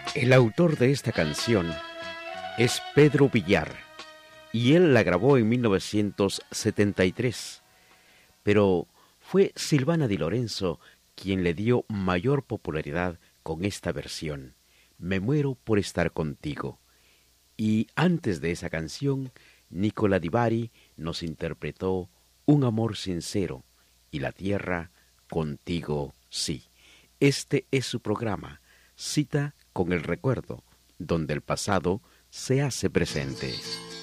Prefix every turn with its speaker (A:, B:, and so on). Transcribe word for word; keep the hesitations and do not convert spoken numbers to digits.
A: El autor de esta canción es Pedro Villar y él la grabó en mil novecientos setenta y tres, pero fue Silvana Di Lorenzo quien le dio mayor popularidad con esta versión, Me muero por estar contigo. Y antes de esa canción, Nicola Di Bari nos interpretó Un amor sincero y La tierra contigo sí. Este es su programa, Cita con el recuerdo, donde el pasado se hace presente.